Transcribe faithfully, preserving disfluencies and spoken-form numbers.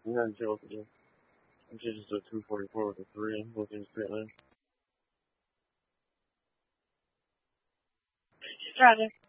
Yeah, I'm joking. Yeah. I'm just a two forty-four with a three, looking straight line. Roger.